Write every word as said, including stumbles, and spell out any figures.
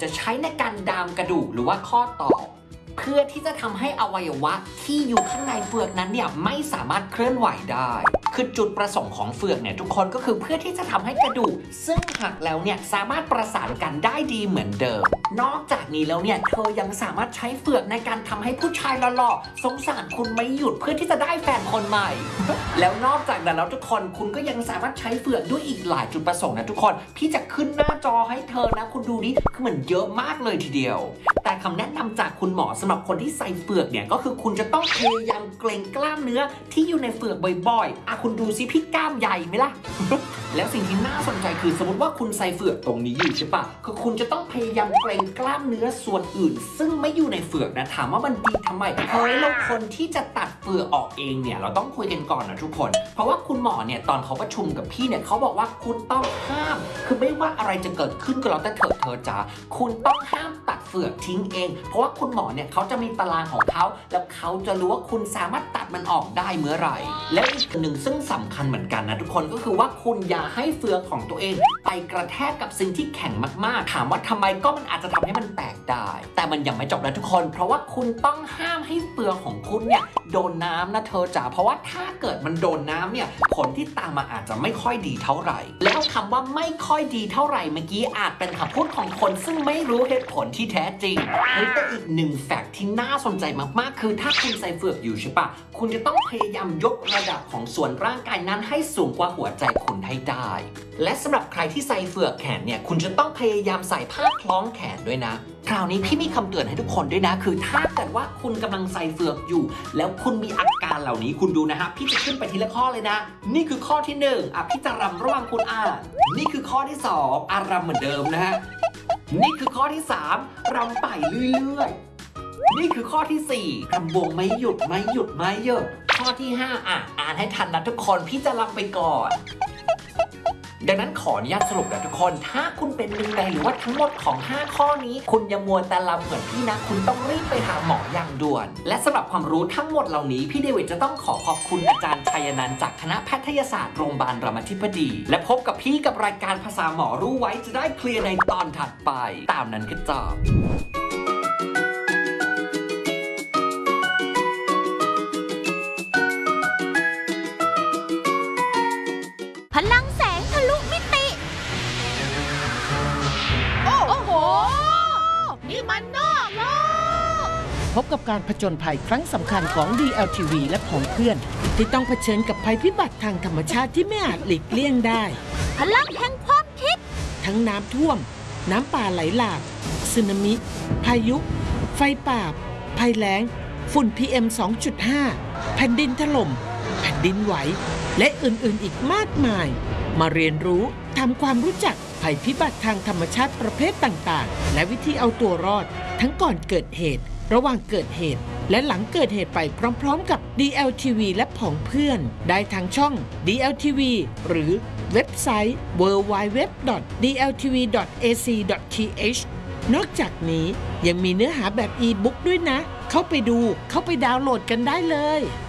จะใช้ในการดามกระดูกหรือว่าข้อต่อเพื่อที่จะทำให้อวัยวะที่อยู่ข้างในเฟือกนั้นเนี่ยไม่สามารถเคลื่อนไหวได้คือจุดประสงค์ของเฟือกเนี่ยทุกคนก็คือเพื่อที่จะทำให้กระดูกซึ่งหักแล้วเนี่ยสามารถประสานกันได้ดีเหมือนเดิมนอกจากนี้แล้วเนี่ยเธอยังสามารถใช้เฟือกในการทำให้ผู้ชายหล่อๆสงสารคุณไม่หยุดเพื่อที่จะได้แฟนคนใหม่ แล้วนอกจากนั้นแล้วทุกคนคุณก็ยังสามารถใช้เฟือกด้วยอีกหลายจุดประสงค์นะทุกคนพี่จะขึ้นหน้าจอให้เธอนะคุณดูดิคือมันเยอะมากเลยทีเดียวแต่คำแนะนำจากคุณหมอสำหรับคนที่ใส่เฟือกเนี่ยก็คือคุณจะต้องพยายามเกร็งกล้ามเนื้อที่อยู่ในเฟือกบ่อยๆอ่ะคุณดูซิพี่กล้ามใหญ่ไหมล่ะ แล้วสิ่งที่น่าสนใจคือสมมติว่าคุณใส่เฟือกตรงนี้อยู่ใช่ปะคือคุณจะต้องพยายามเกร็งกล้ามเนื้อส่วนอื่นซึ่งไม่อยู่ในเฟือกนะถามว่ามันดีทำไมเฮ้ยเราคนที่จะตัดเฟือกออกเองเนี่ยเราต้องคุยกันก่อนนะทุกคนเพราะว่าคุณหมอเนี่ยตอนเขาประชุมกับพี่เนี่ยเขาบอกว่าคุณต้องห้ามคือไม่ว่าอะไรจะเกิดขึ้นก็แล้วแต่เธอเธอจ๋าคุณต้องห้ามตัดเฟือกทิ้งเองเพราะว่าคุณหมอเนี่ยเขาจะมีตารางของเขาแล้วเขาจะรู้ว่าคุณสามารถตัดมันออกได้เมื่อไหร่และอีกหนึ่งซึ่งสำคัญเหมือนกันนะทุกคนก็คือว่าคุณอย่าให้เฟือกของตัวเองไปกระแทกกับสิ่งที่แข็งมากๆถามว่าทำไมก็มันอาจจะทำให้มันแตกได้แต่มันยังไม่จบนะทุกคนเพราะว่าคุณต้องห้ามให้เฟือกของคุณเนี่ยโดนน้ำนะเธอจ๋าเพราะว่าถ้าเกิดมันโดนน้ำเนี่ยผลที่ตามมาอาจจะไม่ค่อยดีเท่าไหร่แล้วคำว่าไม่ค่อยดีเท่าไหร่เมื่อกี้อาจเป็นคำพูดของคนซึ่งไม่รู้เหตุผลที่แท้จริงหรือแต่อีกหนึ่งแฟกต์ที่น่าสนใจมากๆคือถ้าคุณใส่เฟือกอยู่ใช่ปะคุณจะต้องพยายามยกระดับของส่วนร่างกายนั้นให้สูงกว่าหัวใจคุณให้ได้และสำหรับใครที่ใส่เฟือกแขนเนี่ยคุณจะต้องพยายามใส่ผ้าคล้องแขนด้วยนะคราวนี้พี่มีคำเตือนให้ทุกคนด้วยนะคือถ้าเกิดว่าคุณกำลังใส่เฟือกอยู่แล้วคุณมีอาการเหล่านี้คุณดูนะฮะพี่จะขึ้นไปทีละข้อเลยนะนี่คือข้อที่หนึ่งอ่ะพี่จะรำระหว่างคุณอ่านนี่คือข้อที่สองอ่ะรำเหมือนเดิมนะฮะนี่คือข้อที่สามรำไปเรื่อยๆนี่คือข้อที่สี่รำวงไม่หยุดไม่หยุดไม่หยุดข้อที่ห้าอ่ะอ่านให้ทันนะทุกคนพี่จะรำไปก่อนดังนั้นขออนุญาตสรุปนะทุกคนถ้าคุณเป็นหนึ่งในหรือว่าทั้งหมดของห้าข้อนี้คุณอย่ามัวแต่ลำเหมือนพี่นะคุณต้องรีบไปหาหมออย่างด่วนและสำหรับความรู้ทั้งหมดเหล่านี้พี่เดวิดจะต้องขอขอบคุณอาจารย์ชัยนันท์จากคณะแพทยศาสตร์โรงพยาบาลรามาธิบดีและพบกับพี่กับรายการภาษาหมอรู้ไว้จะได้เคลียร์ในตอนถัดไปตามนั้นก็จบพลังแสงทะลุมิติโอ้โหนี่มันนอกโลกพบกับการผจญภัยครั้งสำคัญของ ดี แอล ที วี และผองเพื่อนที่ต้องเผชิญกับภัยพิบัติทางธรรมชาติที่ไม่อาจหลีกเลี่ยงได้พลังแห่งความคิดทั้งน้ำท่วมน้ำป่าไหลหลากสึนามิพายุไฟป่าภัยแล้งฝุ่น พี เอ็ม สองจุดห้า แผ่นดินถล่มแผ่นดินไหวและอื่นๆอีกมากมายมาเรียนรู้ทำความรู้จักภัยพิบัติทางธรรมชาติประเภทต่างๆและวิธีเอาตัวรอดทั้งก่อนเกิดเหตุระหว่างเกิดเหตุและหลังเกิดเหตุไปพร้อมๆกับ ดี แอล ที วี และผองเพื่อนได้ทางช่อง ดี แอล ที วี หรือเว็บไซต์ ดับเบิลยู ดับเบิลยู ดับเบิลยู ดอท ดี แอล ที วี ดอท เอ ซี ดอท ที เอช นอกจากนี้ยังมีเนื้อหาแบบอีบุ๊กด้วยนะเข้าไปดูเข้าไปดาวน์โหลดกันได้เลย